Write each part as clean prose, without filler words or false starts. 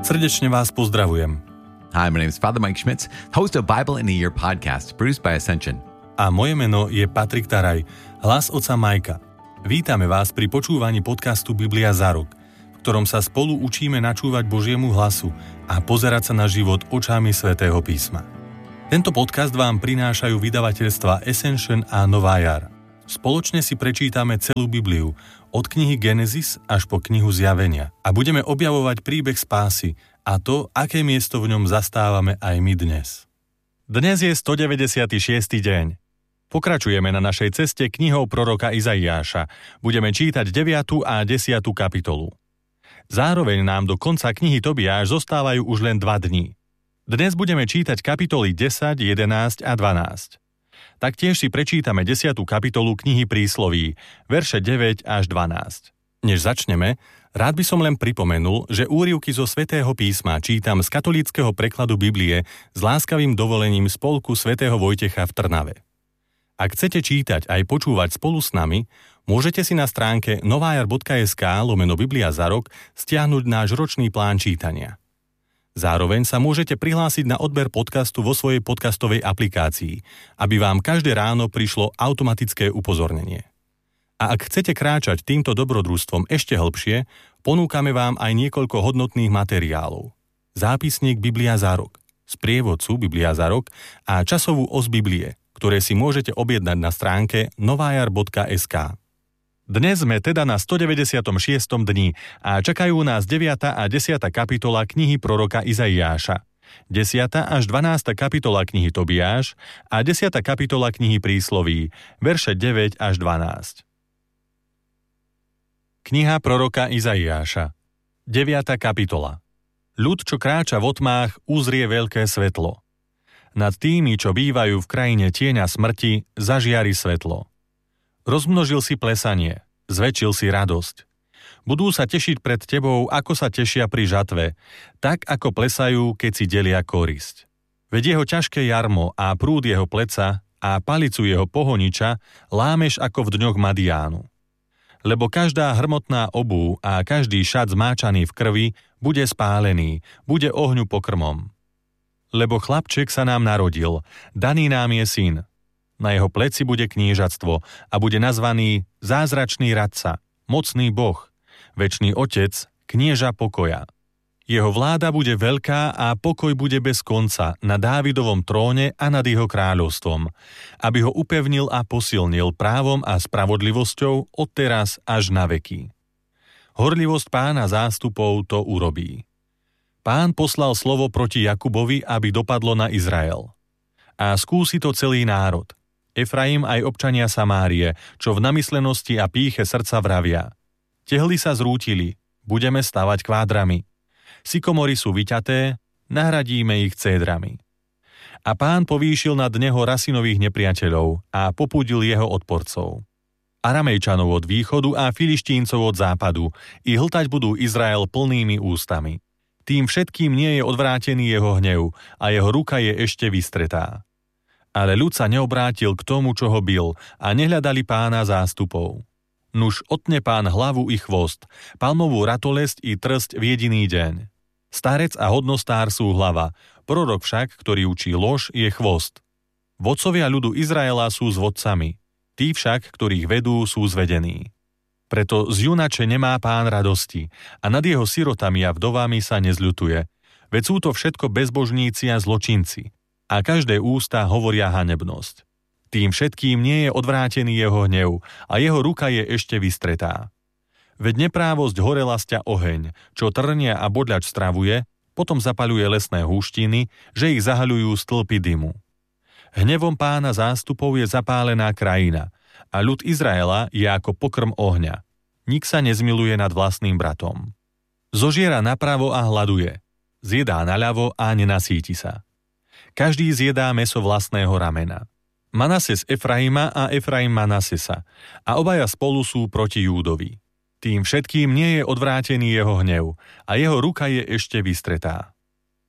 Srdečne vás pozdravujem. Hi, my name is Father Mike Schmitz, host of Bible in a Year podcast, produced by Ascension. A moje meno je Patrik Taraj, hlas otca Majka. Vítame vás pri počúvaní podcastu Biblia za rok, v ktorom sa spolu učíme načúvať Božiemu hlasu a pozerať sa na život očami Svätého písma. Tento podcast vám prinášajú vydavateľstva Ascension a Nová jar. Spoločne si prečítame celú Bibliu, od knihy Genesis až po knihu Zjavenia a budeme objavovať príbeh spásy a to, aké miesto v ňom zastávame aj my dnes. Dnes je 196. deň. Pokračujeme na našej ceste knihou proroka Izaiáša. Budeme čítať 9. a 10. kapitolu. Zároveň nám do konca knihy Tobiáš zostávajú už len 2 dní. Dnes budeme čítať kapitoly 10, 11 a 12. Taktiež si prečítame 10. kapitolu knihy Prísloví, verše 9 až 12. Než začneme, rád by som len pripomenul, že úryvky zo Svätého písma čítam z katolíckeho prekladu Biblie s láskavým dovolením Spolku svätého Vojtecha v Trnave. Ak chcete čítať aj počúvať spolu s nami, môžete si na stránke novajar.sk/Biblia za rok stiahnuť náš ročný plán čítania. Zároveň sa môžete prihlásiť na odber podcastu vo svojej podcastovej aplikácii, aby vám každé ráno prišlo automatické upozornenie. A ak chcete kráčať týmto dobrodružstvom ešte hlbšie, ponúkame vám aj niekoľko hodnotných materiálov. Zápisník Biblia za rok, sprievodcu Biblia za rok a časovú os Biblie, ktoré si môžete objednať na stránke novajar.sk. Dnes sme teda na 196. dni a čakajú nás 9. a 10. kapitola knihy proroka Izaiáša, 10. až 12. kapitola knihy Tobiáš a 10. kapitola knihy Prísloví, verše 9 až 12. Kniha proroka Izaiáša, 9. kapitola. Ľud, čo kráča v otmách, uzrie veľké svetlo. Nad tými, čo bývajú v krajine tieňa smrti, zažiari svetlo. Rozmnožil si plesanie, zväčšil si radosť. Budú sa tešiť pred tebou, ako sa tešia pri žatve, tak ako plesajú, keď si delia korisť. Veď jeho ťažké jarmo a prúd jeho pleca a palicu jeho pohoniča lámeš ako v dňoch Madiánu. Lebo každá hrmotná obú a každý šat zmáčaný v krvi bude spálený, bude ohňu pokrmom. Lebo chlapček sa nám narodil, daný nám je syn. Na jeho pleci bude kniežatstvo a bude nazvaný Zázračný radca, Mocný Boh, Večný Otec, Knieža pokoja. Jeho vláda bude veľká a pokoj bude bez konca na Dávidovom tróne a nad jeho kráľovstvom, aby ho upevnil a posilnil právom a spravodlivosťou od teraz až na veky. Horlivosť Pána zástupov to urobí. Pán poslal slovo proti Jakubovi, aby dopadlo na Izrael. A skúsi to celý národ. Efraim aj občania Samárie, čo v namyslenosti a pýche srdca vravia. Tehly sa zrútili, budeme stavať kvádrami. Sykomory sú vyťaté, nahradíme ich cédrami. A Pán povýšil nad neho rasinových nepriateľov a popudil jeho odporcov. Aramejčanov od východu a Filištíncov od západu, i hltať budú Izrael plnými ústami. Tým všetkým nie je odvrátený jeho hnev a jeho ruka je ešte vystretá. Ale ľud sa neobrátil k tomu, čo ho bil, a nehľadali Pána zástupov. Nuž otne Pán hlavu i chvost, palmovú ratolesť i trsť v jediný deň. Starec a hodnostár sú hlava, prorok však, ktorý učí lož, je chvost. Vodcovia ľudu Izraela sú s vodcami, tí však, ktorých vedú, sú zvedení. Preto z junače nemá Pán radosti a nad jeho sirotami a vdovami sa nezľutuje, veď sú to všetko bezbožníci a zločinci. A každé ústa hovoria hanebnosť. Tým všetkým nie je odvrátený jeho hnev a jeho ruka je ešte vystretá. Veď neprávosť horela sťa oheň, čo trnia a bodľač stravuje, potom zapaľuje lesné húštiny, že ich zahaľujú stĺpy dymu. Hnevom Pána zástupov je zapálená krajina a ľud Izraela je ako pokrm ohňa. Nik sa nezmiluje nad vlastným bratom. Zožiera napravo a hladuje, zjedá naľavo a nenasíti sa. Každý zjedá mäso vlastného ramena. Manases Efraima a Efraim Manasesa a obaja spolu sú proti Júdovi. Tým všetkým nie je odvrátený jeho hnev a jeho ruka je ešte vystretá.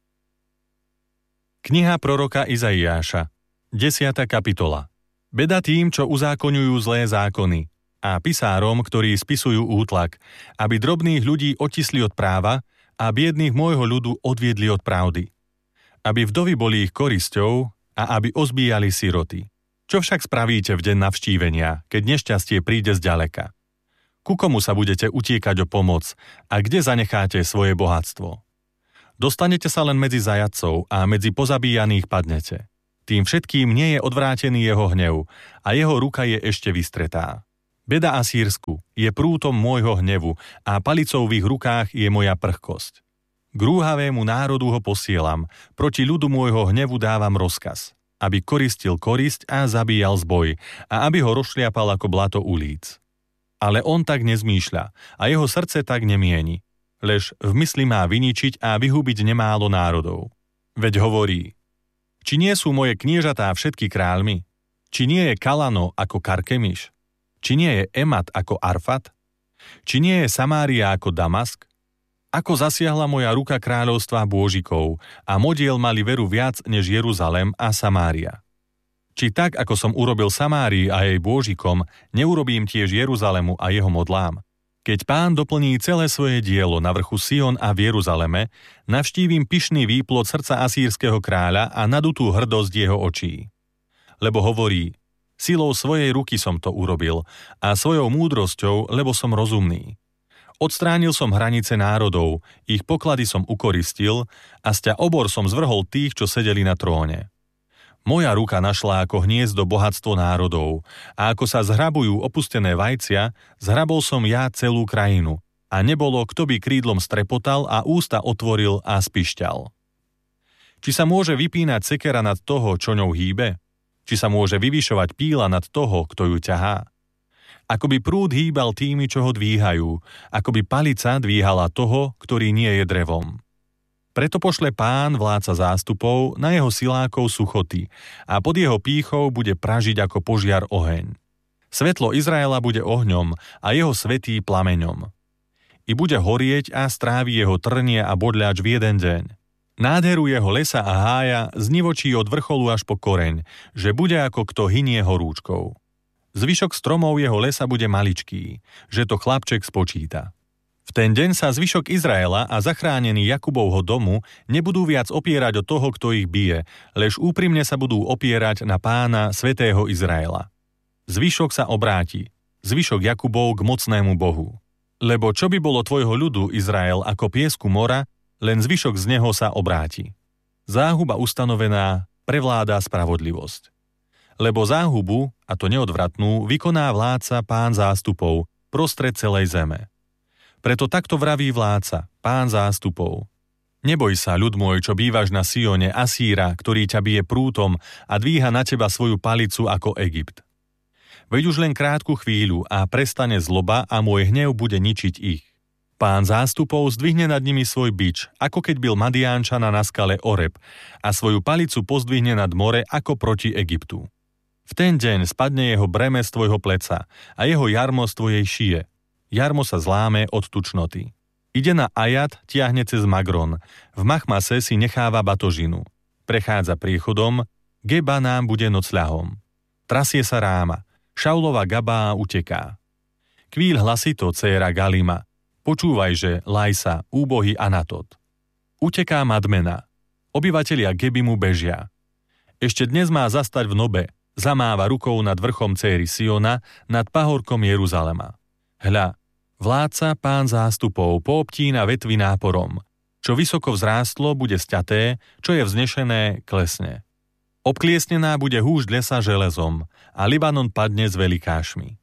Kniha proroka Izaiáša, 10. kapitola. Beda tým, čo uzákoňujú zlé zákony, a pisárom, ktorí spisujú útlak, aby drobných ľudí otisli od práva a biedných môjho ľudu odviedli od pravdy. Aby vdovy boli ich korisťou a aby ozbíjali siroty. Čo však spravíte v deň navštívenia, keď nešťastie príde zďaleka? Ku komu sa budete utiekať o pomoc a kde zanecháte svoje bohatstvo? Dostanete sa len medzi zajatcov a medzi pozabíjaných padnete. Tým všetkým nie je odvrátený jeho hnev a jeho ruka je ešte vystretá. Beda Asýrsku je prútom môjho hnevu a palicou v ich rukách je moja prchkosť. K rúhavému národu ho posielam, proti ľudu môjho hnevu dávam rozkaz, aby koristil korisť a zabíjal zboj a aby ho rozšliapal ako blato ulíc. Ale on tak nezmýšľa a jeho srdce tak nemieni, lež v mysli má vyničiť a vyhubiť nemálo národov. Veď hovorí: či nie sú moje kniežatá všetky kráľmi? Či nie je Kalano ako Karkemiš? Či nie je Emat ako Arfat? Či nie je Samária ako Damask? Ako zasiahla moja ruka kráľovstva Bôžikov a modiel mali veru viac než Jeruzalem a Samária. Či tak, ako som urobil Samárii a jej Bôžikom, neurobím tiež Jeruzalemu a jeho modlám? Keď Pán doplní celé svoje dielo na vrchu Sion a v Jeruzaleme, navštívim pyšný výplod srdca asýrskeho kráľa a nadutú hrdosť jeho očí. Lebo hovorí: silou svojej ruky som to urobil a svojou múdrosťou, lebo som rozumný. Odstránil som hranice národov, ich poklady som ukoristil a z ťa obor som zvrhol tých, čo sedeli na tróne. Moja ruka našla ako hniezdo bohatstvo národov a ako sa zhrabujú opustené vajcia, zhrabol som ja celú krajinu a nebolo, kto by krídlom strepotal a ústa otvoril a spišťal. Či sa môže vypínať sekera nad toho, čo ňou hýbe? Či sa môže vyvyšovať píla nad toho, kto ju ťahá? Ako by prúd hýbal tými, čo ho dvíhajú, ako by palica dvíhala toho, ktorý nie je drevom. Preto pošle Pán, vládca zástupov, na jeho silákov suchoty a pod jeho pýchou bude pražiť ako požiar oheň. Svetlo Izraela bude ohňom a jeho svätý plameňom. I bude horieť a strávi jeho trnie a bodľač v jeden deň. Nádheru jeho lesa a hája znivočí od vrcholu až po koreň, že bude ako kto hynie horúčkou. Zvyšok stromov jeho lesa bude maličký, že to chlapček spočíta. V ten deň sa zvyšok Izraela a zachránení Jakubovho domu nebudú viac opierať o toho, kto ich bije, lež úprimne sa budú opierať na Pána, svätého Izraela. Zvyšok sa obráti, zvyšok Jakubov k mocnému Bohu. Lebo čo by bolo tvojho ľudu, Izrael, ako piesku mora, len zvyšok z neho sa obráti. Záhuba ustanovená prevláda spravodlivosť. Lebo záhubu, a to neodvratnú, vykoná vládca Pán zástupov prostred celej zeme. Preto takto vraví vládca, Pán zástupov. Neboj sa, ľud môj, čo bývaš na Sione, Asýra, ktorý ťa bije prútom a dvíha na teba svoju palicu ako Egypt. Veď už len krátku chvíľu a prestane zloba a môj hnev bude ničiť ich. Pán zástupov zdvihne nad nimi svoj bič, ako keď bil Madiánčana na skale Oreb, a svoju palicu pozdvihne nad more ako proti Egyptu. V ten deň spadne jeho breme z tvojho pleca a jeho jarmo z tvojej šije. Jarmo sa zláme od tučnoty. Ide na Ajat, tiahne cez Magron, v Machmase si necháva batožinu. Prechádza priechodom, Geba nám bude nocľahom. Trasie sa Ráma, Šaulova Gabá uteká. Kvíľ hlasito, dcéra Galima, počúvajže, Lajsa, úbohý Anatot. Uteká Madmena, obyvatelia Geby mu bežia. Ešte dnes má zastať v Nobe, zamáva rukou nad vrchom céry Siona, nad pahorkom Jeruzalema. Hľa, vládca Pán zástupov poobtína vetvy náporom. Čo vysoko vzrástlo, bude sťaté, čo je vznešené, klesne. Obkliesnená bude húšť lesa železom a Libanon padne s velikášmi.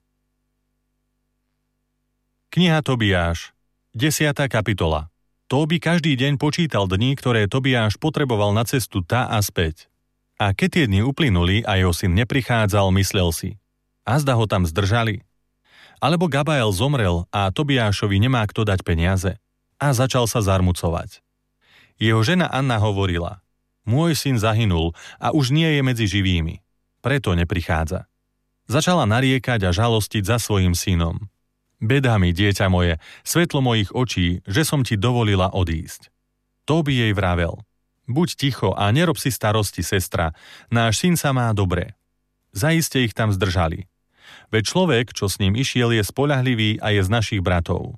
Kniha Tobiáš, 10. kapitola. Tóbi každý deň počítal dni, ktoré Tobiáš potreboval na cestu tá a späť. A keď tie dni uplynuli a jeho syn neprichádzal, myslel si: azda ho tam zdržali? Alebo Gabael zomrel a Tobiášovi nemá kto dať peniaze. A začal sa zarmucovať. Jeho žena Anna hovorila: môj syn zahynul a už nie je medzi živými. Preto neprichádza. Začala nariekať a žalostiť za svojím synom. Beda mi, dieťa moje, svetlo mojich očí, že som ti dovolila odísť. Tóbi jej vravel: buď ticho a nerob si starosti, sestra, náš syn sa má dobre. Zaiste ich tam zdržali. Veď človek, čo s ním išiel, je spoľahlivý a je z našich bratov.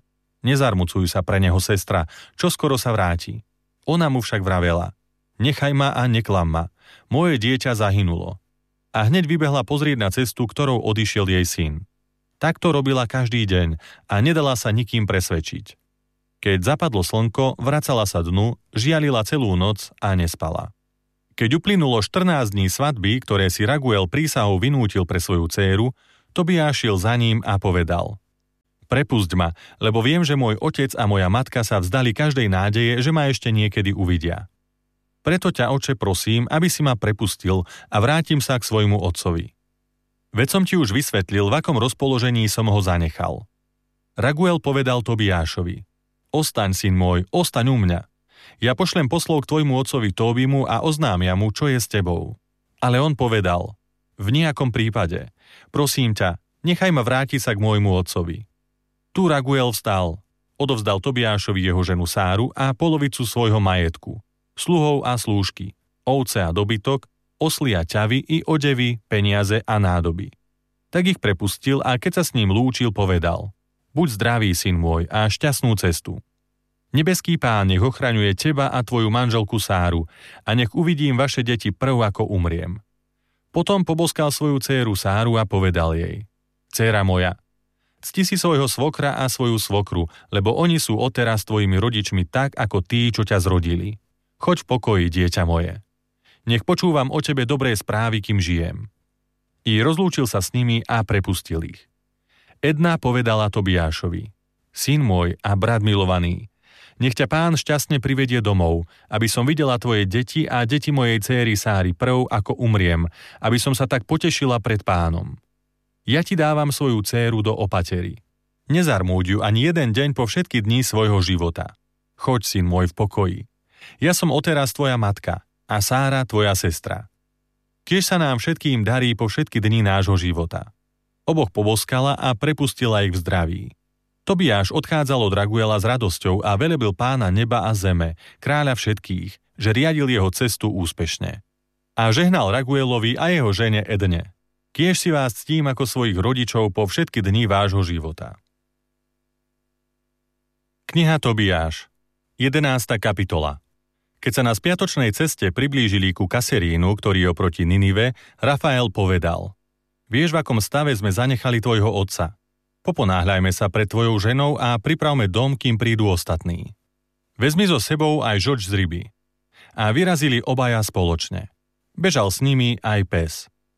Nezarmucuj sa pre neho, sestra, čo skoro sa vráti. Ona mu však vravela: Nechaj ma a neklam ma, moje dieťa zahynulo. A hneď vybehla pozrieť na cestu, ktorou odišiel jej syn. Takto robila každý deň a nedala sa nikým presvedčiť. Keď zapadlo slnko, vracala sa dnu, žialila celú noc a nespala. Keď uplynulo 14 dní svadby, ktoré si Raguel prísahou vynútil pre svoju dcéru, Tobiáš šiel za ním a povedal: Prepusť ma, lebo viem, že môj otec a moja matka sa vzdali každej nádeje, že ma ešte niekedy uvidia. Preto ťa, oče, prosím, aby si ma prepustil a vrátim sa k svojmu otcovi. Veď som ti už vysvetlil, v akom rozpoložení som ho zanechal. Raguel povedal Tobiášovi: Ostaň, syn môj, ostaň u mňa. Ja pošlem poslov k tvojmu otcovi Tóbimu a oznámia mu, čo je s tebou. Ale on povedal: V nejakom prípade. Prosím ťa, nechaj ma vrátiť sa k môjmu otcovi. Tu Raguel vstal, odovzdal Tobiášovi jeho ženu Sáru a polovicu svojho majetku, sluhov a slúžky, ovce a dobytok, osly a ťavy i odevy, peniaze a nádoby. Tak ich prepustil a keď sa s ním lúčil, povedal: Buď zdravý, syn môj, a šťastnú cestu. Nebeský Pán nech ochraňuje teba a tvoju manželku Sáru a nech uvidím vaše deti prv, ako umriem. Potom poboskal svoju dcéru Sáru a povedal jej: Dcéra moja, cti si svojho svokra a svoju svokru, lebo oni sú odteraz tvojimi rodičmi tak, ako tí, čo ťa zrodili. Choď v pokoji, dieťa moje. Nech počúvam o tebe dobré správy, kým žijem. I rozlúčil sa s nimi a prepustil ich. Edna povedala Tobiášovi: Syn môj a brat milovaný, nech ťa Pán šťastne privedie domov, aby som videla tvoje deti a deti mojej céry Sáry prv, ako umriem, aby som sa tak potešila pred Pánom. Ja ti dávam svoju dcéru do opatery. Nezarmúď ju ani jeden deň po všetky dni svojho života. Choď, syn môj, v pokoji. Ja som odteraz tvoja matka a Sára tvoja sestra. Kiež sa nám všetkým darí po všetky dni nášho života. Oboch poboskala a prepustila ich v zdraví. Tobiáš odchádzal od Raguela s radosťou a velebil Pána neba a zeme, kráľa všetkých, že riadil jeho cestu úspešne. A žehnal Raguelovi a jeho žene Edne. Kiež si vás ctím ako svojich rodičov po všetky dni vášho života. Kniha Tobiáš, 11. kapitola. Keď sa na spiatočnej ceste priblížili ku Kaserínu, ktorý je oproti Ninive, Rafael povedal: Vieš, v akom stave sme zanechali tvojho otca. Poponáhľajme sa pred tvojou ženou a pripravme dom, kým prídu ostatní. Vezmi so sebou aj žoč z ryby. A vyrazili obaja spoločne. Bežal s nimi aj pes.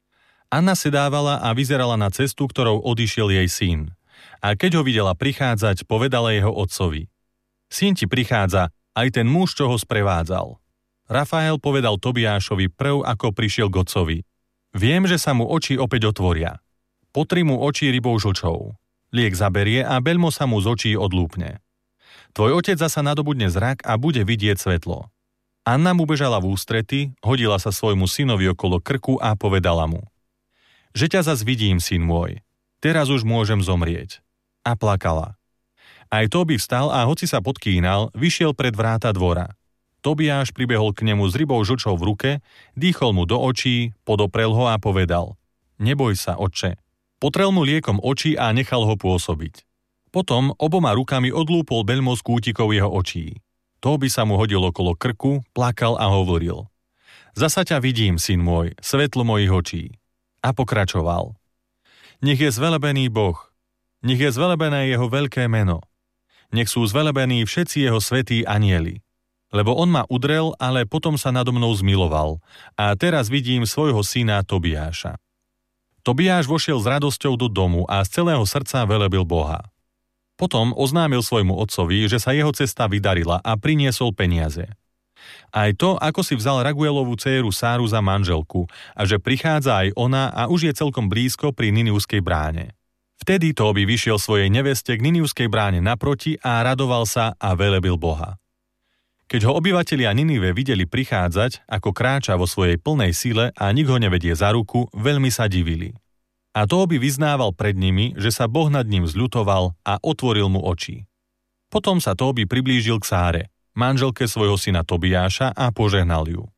Anna sedávala a vyzerala na cestu, ktorou odišiel jej syn. A keď ho videla prichádzať, povedala jeho otcovi: Syn ti prichádza, aj ten muž, čo ho sprevádzal. Rafael povedal Tobiášovi prv, ako prišiel k otcovi: Viem, že sa mu oči opäť otvoria. Potri mu oči rybou žlčou. Liek zaberie a beľmo sa mu z očí odlúpne. Tvoj otec zasa nadobudne zrak a bude vidieť svetlo. Anna mu bežala v ústrety, hodila sa svojmu synovi okolo krku a povedala mu: Že ťa zas vidím, syn môj. Teraz už môžem zomrieť. A plakala. Aj Tóbi vstal a hoci sa podkýnal, vyšiel pred vráta dvora. Tobiáš pribehol k nemu s rybou žlčou v ruke, dýchol mu do očí, podoprel ho a povedal: Neboj sa, otče. Potrel mu liekom oči a nechal ho pôsobiť. Potom oboma rukami odlúpol beľmo z kútikov jeho očí. Tóbi sa mu hodil okolo krku, plakal a hovoril: Zasa ťa vidím, syn môj, svetlo mojich očí. A pokračoval: Nech je zvelebený Boh, nech je zvelebené jeho veľké meno. Nech sú zvelebení všetci jeho svätí anjeli. Lebo on ma udrel, ale potom sa nado mnou zmiloval. A teraz vidím svojho syna Tobiáša. Tobiáš vošiel s radosťou do domu a z celého srdca velebil Boha. Potom oznámil svojmu otcovi, že sa jeho cesta vydarila a priniesol peniaze. Aj to, ako si vzal Raguelovú dcéru Sáru za manželku a že prichádza aj ona a už je celkom blízko pri Ninivskej bráne. Vtedy Tóbi vyšiel svojej neveste k Ninivskej bráne naproti a radoval sa a velebil Boha. Keď ho obyvatelia Ninive videli prichádzať, ako kráča vo svojej plnej sile a nik ho nevedie za ruku, veľmi sa divili. A Tóbi vyznával pred nimi, že sa Boh nad ním zľutoval a otvoril mu oči. Potom sa Tóbi priblížil k Sáre, manželke svojho syna Tobiáša, a požehnal ju.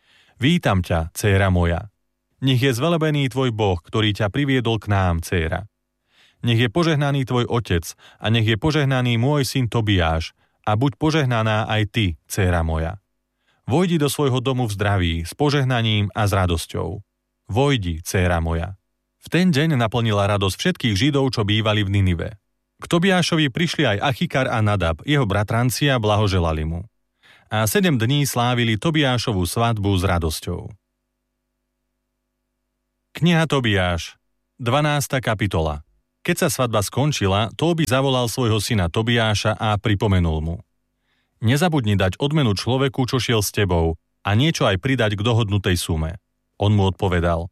Vítam ťa, dcéra moja. Nech je zvelebený tvoj Boh, ktorý ťa priviedol k nám, dcéra. Nech je požehnaný tvoj otec a nech je požehnaný môj syn Tobiáš a buď požehnaná aj ty, dcéra moja. Vojdi do svojho domu v zdraví, s požehnaním a s radosťou. Vojdi, dcéra moja. V ten deň naplnila radosť všetkých Židov, čo bývali v Ninive. K Tobiášovi prišli aj Achikar a Nadab, jeho bratranci, a blahoželali mu. A 7 dní slávili Tobiášovu svadbu s radosťou. Kniha Tobiáš, 12. kapitola. Keď sa svadba skončila, Tóbi zavolal svojho syna Tobiáša a pripomenul mu: Nezabudni dať odmenu človeku, čo šiel s tebou, a niečo aj pridať k dohodnutej sume. On mu odpovedal: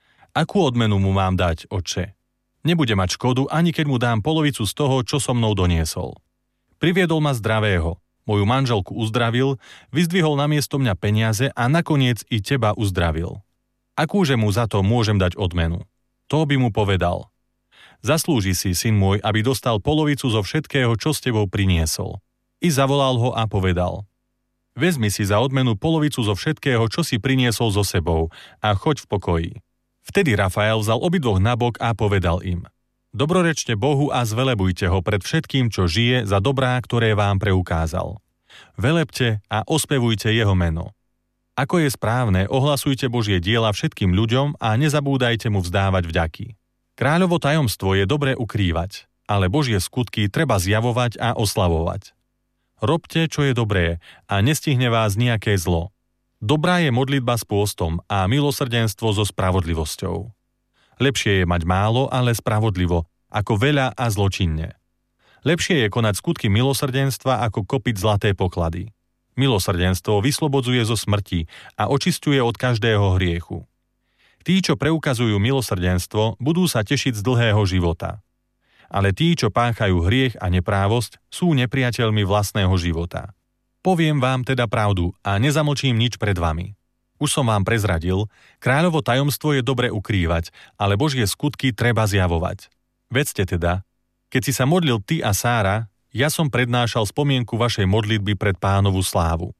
Akú odmenu mu mám dať, otče? Nebude mať škodu, ani keď mu dám polovicu z toho, čo so mnou doniesol. Priviedol ma zdravého, moju manželku uzdravil, vyzdvihol namiesto mňa peniaze a nakoniec i teba uzdravil. Akúže mu za to môžem dať odmenu? Tóbi mu povedal: Zaslúži si, syn môj, aby dostal polovicu zo všetkého, čo s tebou priniesol. I zavolal ho a povedal: Vezmi si za odmenu polovicu zo všetkého, čo si priniesol so sebou, a choď v pokoji. Vtedy Rafael vzal obidvoch nabok a povedal im: Dobrorečte Bohu a zvelebujte ho pred všetkým, čo žije, za dobrá, ktoré vám preukázal. Velebte a ospevujte jeho meno. Ako je správne, ohlasujte Božie diela všetkým ľuďom a nezabúdajte mu vzdávať vďaky. Kráľovo tajomstvo je dobre ukrývať, ale Božie skutky treba zjavovať a oslavovať. Robte, čo je dobré, a nestihne vás nejaké zlo. Dobrá je modlitba s pôstom a milosrdenstvo so spravodlivosťou. Lepšie je mať málo, ale spravodlivo, ako veľa a zločinne. Lepšie je konať skutky milosrdenstva, ako kopiť zlaté poklady. Milosrdenstvo vyslobodzuje zo smrti a očisťuje od každého hriechu. Tí, čo preukazujú milosrdenstvo, budú sa tešiť z dlhého života. Ale tí, čo páchajú hriech a neprávosť, sú nepriateľmi vlastného života. Poviem vám teda pravdu a nezamlčím nič pred vami. Už som vám prezradil, kráľovo tajomstvo je dobre ukrývať, ale Božie skutky treba zjavovať. Vedzte teda, keď si sa modlil ty a Sára, ja som prednášal spomienku vašej modlitby pred Pánovu slávu.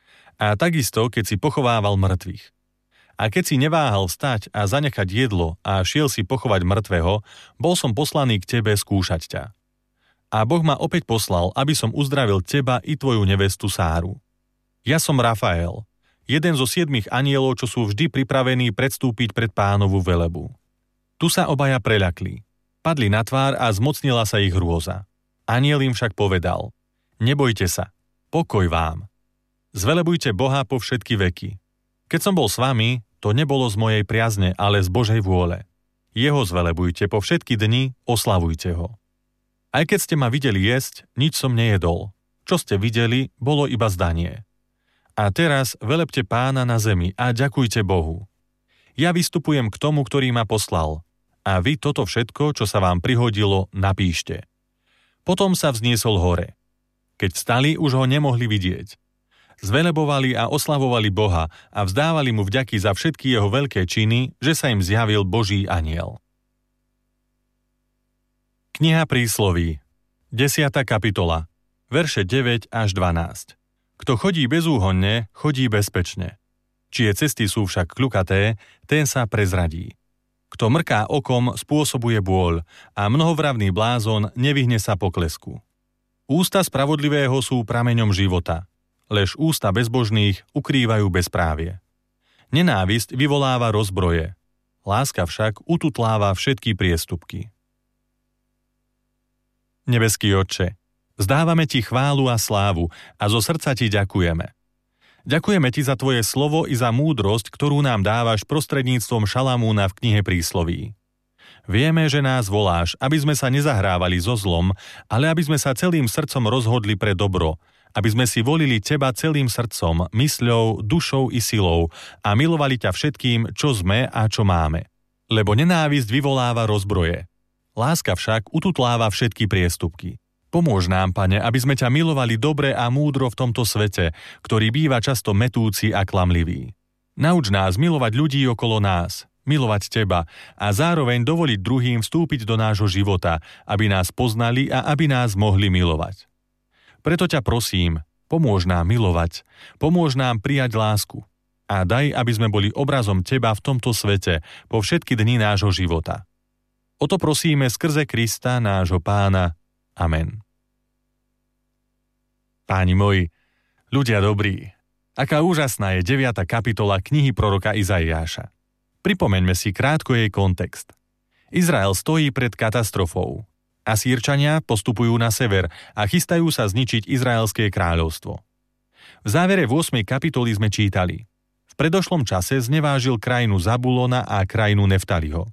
A takisto, keď si pochovával mŕtvych. A keď si neváhal vstať a zanechať jedlo a šiel si pochovať mŕtvého, bol som poslaný k tebe skúšať ťa. A Boh ma opäť poslal, aby som uzdravil teba i tvoju nevestu Sáru. Ja som Rafael, jeden zo 7 anielov, čo sú vždy pripravení predstúpiť pred Pánovu velebu. Tu sa obaja preľakli. Padli na tvár a zmocnila sa ich hrôza. Aniel im však povedal: Nebojte sa, pokoj vám. Zvelebujte Boha po všetky veky. Keď som bol s vami, to nebolo z mojej priazne, ale z Božej vôle. Jeho zvelebujte po všetky dni, oslavujte ho. Aj keď ste ma videli jesť, nič som nejedol. Čo ste videli, bolo iba zdanie. A teraz velebte Pána na zemi a ďakujte Bohu. Ja vystupujem k tomu, ktorý ma poslal. A vy toto všetko, čo sa vám prihodilo, napíšte. Potom sa vzniesol hore. Keď vstali, už ho nemohli vidieť. Zvelebovali a oslavovali Boha a vzdávali mu vďaky za všetky jeho veľké činy, že sa im zjavil Boží anjel. Kniha Prísloví, 10. kapitola, verše 9 až 12. Kto chodí bezúhonne, chodí bezpečne. Čie cesty sú však kľukaté, ten sa prezradí. Kto mrká okom, spôsobuje bôľ a mnohovravný blázon nevyhne sa poklesku. Ústa spravodlivého sú prameňom života, lež ústa bezbožných ukrývajú bezprávie. Nenávisť vyvoláva rozbroje, láska však ututláva všetky priestupky. Nebeský Otče, vzdávame Ti chválu a slávu a zo srdca Ti ďakujeme. Ďakujeme Ti za Tvoje slovo i za múdrosť, ktorú nám dávaš prostredníctvom Šalamúna v knihe Prísloví. Vieme, že nás voláš, aby sme sa nezahrávali so zlom, ale aby sme sa celým srdcom rozhodli pre dobro, aby sme si volili Teba celým srdcom, mysľou, dušou i silou a milovali ťa všetkým, čo sme a čo máme. Lebo nenávisť vyvoláva rozbroje. Láska však ututláva všetky priestupky. Pomôž nám, Pane, aby sme ťa milovali dobre a múdro v tomto svete, ktorý býva často mätúci a klamlivý. Nauč nás milovať ľudí okolo nás, milovať Teba a zároveň dovoliť druhým vstúpiť do nášho života, aby nás poznali a aby nás mohli milovať. Preto ťa prosím, pomôž nám milovať, pomôž nám prijať lásku a daj, aby sme boli obrazom Teba v tomto svete po všetky dni nášho života. O to prosíme skrze Krista, nášho Pána. Amen. Páni moji, ľudia dobrí, aká úžasná je 9. kapitola knihy proroka Izaiáša. Pripomeňme si krátko jej kontext. Izrael stojí pred katastrofou. Asýrčania postupujú na sever a chystajú sa zničiť Izraelské kráľovstvo. V závere 8. kapitoly sme čítali: v predošlom čase znevážil krajinu Zabulona a krajinu Neftaliho.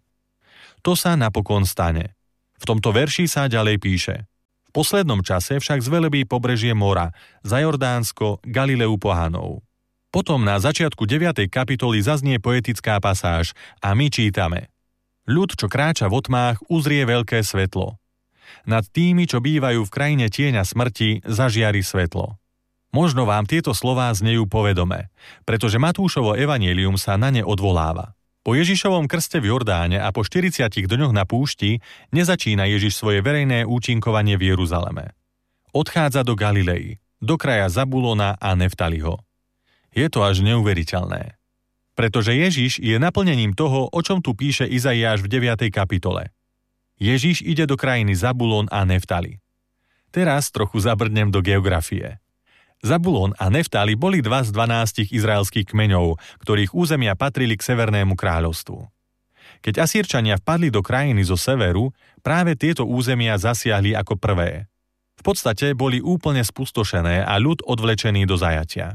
To sa napokon stane. V tomto verši sa ďalej píše: v poslednom čase však zvelebí pobrežie mora, za Jordánsko, Galileu pohanov. Potom na začiatku 9. kapitoly zaznie poetická pasáž a my čítame: ľud, čo kráča v otmách, uzrie veľké svetlo. Nad tými, čo bývajú v krajine tieňa smrti, zažiari svetlo. Možno vám tieto slová znejú povedome, pretože Matúšovo evanjelium sa na ne odvoláva. Po Ježišovom krste v Jordáne a po 40 dňoch na púšti nezačína Ježiš svoje verejné účinkovanie v Jeruzaleme. Odchádza do Galilei, do kraja Zabulona a Neftaliho. Je to až neuveriteľné. Pretože Ježiš je naplnením toho, o čom tu píše Izaiáš v 9. kapitole. Ježiš ide do krajiny Zabulon a Neftali. Teraz trochu zabrdnem do geografie. Zabulon a Neftali boli 2 z 12 izraelských kmeňov, ktorých územia patrili k Severnému kráľovstvu. Keď Asýrčania vpadli do krajiny zo severu, práve tieto územia zasiahli ako prvé. V podstate boli úplne spustošené a ľud odvlečený do zajatia.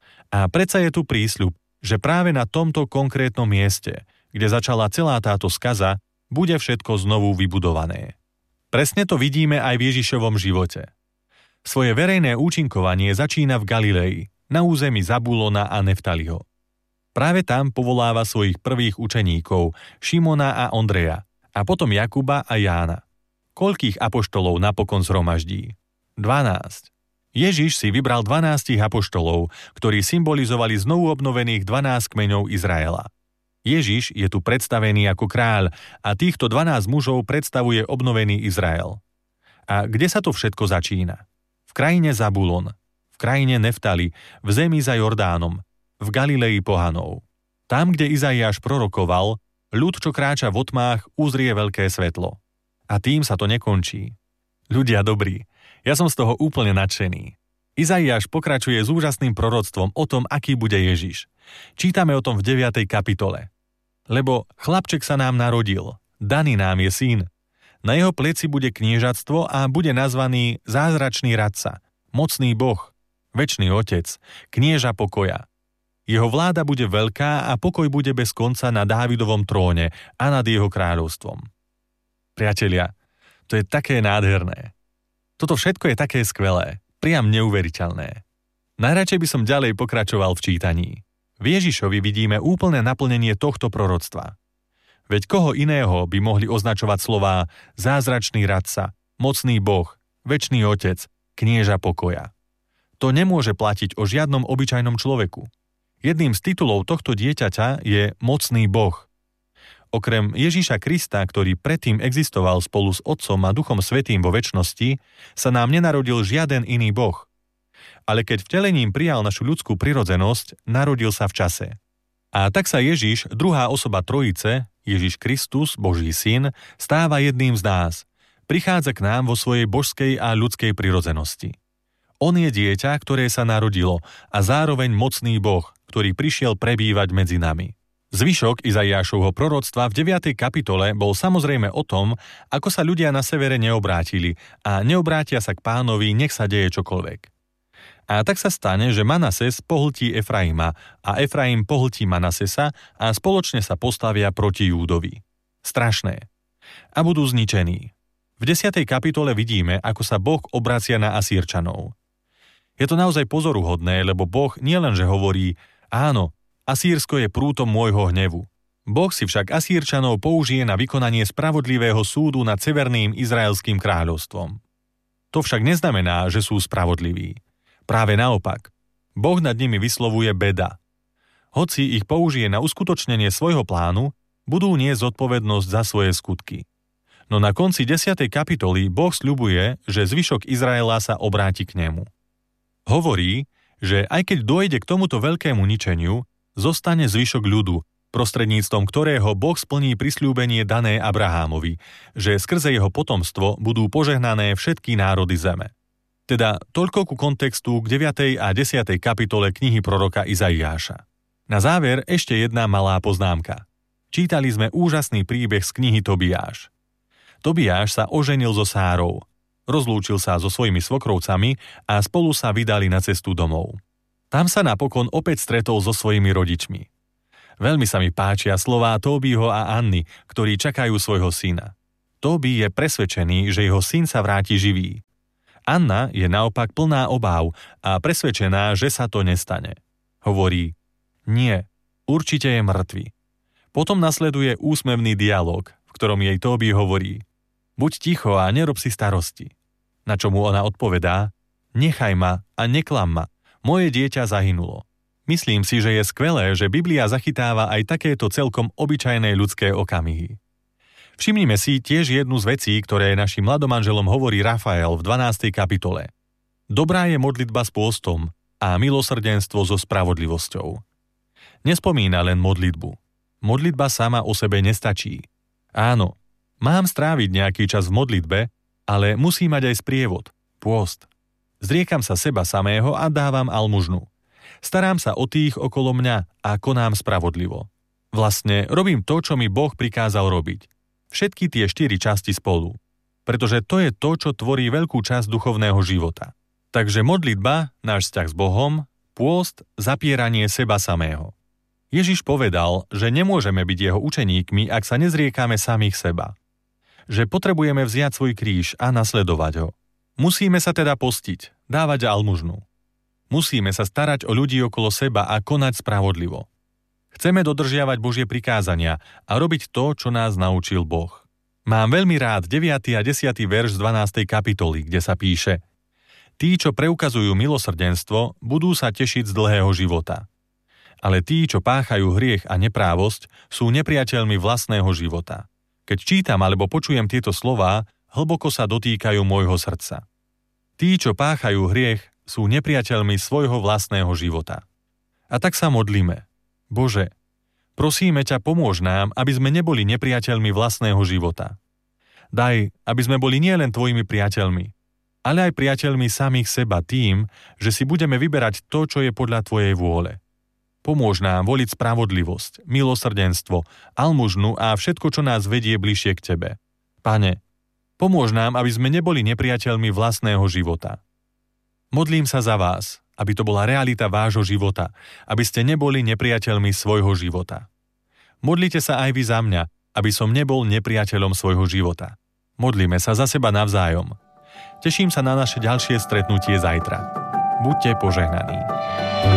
A predsa je tu prísľub, že práve na tomto konkrétnom mieste, kde začala celá táto skaza, bude všetko znovu vybudované. Presne to vidíme aj v Ježišovom živote. Svoje verejné účinkovanie začína v Galilei, na území Zabulona a Neftaliho. Práve tam povoláva svojich prvých učeníkov, Šimona a Ondreja, a potom Jakuba a Jána. Koľkých apoštolov napokon zhromaždí? 12. Ježiš si vybral 12 apoštolov, ktorí symbolizovali znovu obnovených 12 kmeňov Izraela. Ježiš je tu predstavený ako kráľ a týchto 12 mužov predstavuje obnovený Izrael. A kde sa to všetko začína? V krajine Zabulon, v krajine Neftali, v zemi za Jordánom, v Galilei pohanov. Tam, kde Izaiáš prorokoval, ľud, čo kráča v otmách, uzrie veľké svetlo. A tým sa to nekončí. Ľudia dobrí, ja som z toho úplne nadšený. Izaiáš pokračuje s úžasným proroctvom o tom, aký bude Ježiš. Čítame o tom v 9. kapitole. Lebo chlapček sa nám narodil, daný nám je syn. Na jeho pleci bude kniežatstvo a bude nazvaný Zázračný radca, Mocný Boh, Večný Otec, Knieža pokoja. Jeho vláda bude veľká a pokoj bude bez konca na Dávidovom tróne a nad jeho kráľovstvom. Priatelia, to je také nádherné. Toto všetko je také skvelé, priam neuveriteľné. Najradšej by som ďalej pokračoval v čítaní. V Ježišovi vidíme úplné naplnenie tohto proroctva. Veď koho iného by mohli označovať slová Zázračný radca, Mocný Boh, Večný Otec, Knieža pokoja. To nemôže platiť o žiadnom obyčajnom človeku. Jedným z titulov tohto dieťaťa je Mocný Boh. Okrem Ježiša Krista, ktorý predtým existoval spolu s Otcom a Duchom Svätým vo večnosti, sa nám nenarodil žiaden iný Boh. Ale keď vtelením prijal našu ľudskú prirodzenosť, narodil sa v čase. A tak sa Ježiš, druhá osoba Trojice, Ježiš Kristus, Boží syn, stáva jedným z nás. Prichádza k nám vo svojej božskej a ľudskej prirodzenosti. On je dieťa, ktoré sa narodilo a zároveň mocný Boh, ktorý prišiel prebývať medzi nami. Zvyšok Izaiášovho proroctva v 9. kapitole bol samozrejme o tom, ako sa ľudia na severe neobrátili a neobrátia sa k Pánovi, nech sa deje čokoľvek. A tak sa stane, že Manases pohltí Efraima a Efraim pohltí Manasesa a spoločne sa postavia proti Júdovi. Strašné. A budú zničení. V 10. kapitole vidíme, ako sa Boh obracia na Asýrčanov. Je to naozaj pozoruhodné, lebo Boh nielenže hovorí: áno, Asýrsko je prútom môjho hnevu. Boh si však Asýrčanov použije na vykonanie spravodlivého súdu nad severným izraelským kráľovstvom. To však neznamená, že sú spravodliví. Práve naopak, Boh nad nimi vyslovuje beda. Hoci ich použije na uskutočnenie svojho plánu, budú niesť zodpovednosť za svoje skutky. No na konci 10. kapitoly Boh sľubuje, že zvyšok Izraela sa obráti k nemu. Hovorí, že aj keď dojde k tomuto veľkému ničeniu, zostane zvyšok ľudu prostredníctvom ktorého Boh splní prisľúbenie dané Abrahámovi, že skrze jeho potomstvo budú požehnané všetky národy zeme. Teda toľko ku kontextu k 9. a 10. kapitole knihy proroka Izaiáša. Na záver ešte jedna malá poznámka. Čítali sme úžasný príbeh z knihy Tobiáš. Tobiáš sa oženil so Sárou, rozlúčil sa so svojimi svokrovcami a spolu sa vydali na cestu domov. Tam sa napokon opäť stretol so svojimi rodičmi. Veľmi sa mi páčia slová Tóbiho a Anny, ktorí čakajú svojho syna. Tóbi je presvedčený, že jeho syn sa vráti živý. Anna je naopak plná obáv a presvedčená, že sa to nestane. Hovorí: nie, určite je mŕtvy. Potom nasleduje úsmevný dialog, v ktorom jej Tóbi hovorí: buď ticho a nerob si starosti. Na čo mu ona odpovedá: nechaj ma a neklam ma, moje dieťa zahynulo. Myslím si, že je skvelé, že Biblia zachytáva aj takéto celkom obyčajné ľudské okamihy. Všimnime si tiež jednu z vecí, ktoré našim mladomanželom hovorí Rafael v 12. kapitole. Dobrá je modlitba s pôstom a milosrdenstvo so spravodlivosťou. Nespomína len modlitbu. Modlitba sama o sebe nestačí. Áno, mám stráviť nejaký čas v modlitbe, ale musí mať aj sprievod, pôst. Zriekam sa seba samého a dávam almužnu. Starám sa o tých okolo mňa a konám spravodlivo. Vlastne robím to, čo mi Boh prikázal robiť. Všetky tie 4 časti spolu. Pretože to je to, čo tvorí veľkú časť duchovného života. Takže modlitba, náš vzťah s Bohom, pôst, zapieranie seba samého. Ježiš povedal, že nemôžeme byť jeho učeníkmi, ak sa nezriekame samých seba. Že potrebujeme vziať svoj kríž a nasledovať ho. Musíme sa teda postiť, dávať almužnu. Musíme sa starať o ľudí okolo seba a konať spravodlivo. Chceme dodržiavať Božie prikázania a robiť to, čo nás naučil Boh. Mám veľmi rád 9. a 10. verš z 12. kapitoly, kde sa píše: tí, čo preukazujú milosrdenstvo, budú sa tešiť z dlhého života. Ale tí, čo páchajú hriech a neprávosť, sú nepriateľmi vlastného života. Keď čítam alebo počujem tieto slová, hlboko sa dotýkajú môjho srdca. Tí, čo páchajú hriech, sú nepriateľmi svojho vlastného života. A tak sa modlíme: Bože, prosíme ťa, pomôž nám, aby sme neboli nepriateľmi vlastného života. Daj, aby sme boli nielen tvojimi priateľmi, ale aj priateľmi samých seba tým, že si budeme vyberať to, čo je podľa tvojej vôle. Pomôž nám voliť spravodlivosť, milosrdenstvo, almužnu a všetko, čo nás vedie bližšie k tebe. Pane, pomôž nám, aby sme neboli nepriateľmi vlastného života. Modlím sa za vás, aby to bola realita vášho života, aby ste neboli nepriateľmi svojho života. Modlite sa aj vy za mňa, aby som nebol nepriateľom svojho života. Modlíme sa za seba navzájom. Teším sa na naše ďalšie stretnutie zajtra. Buďte požehnaní.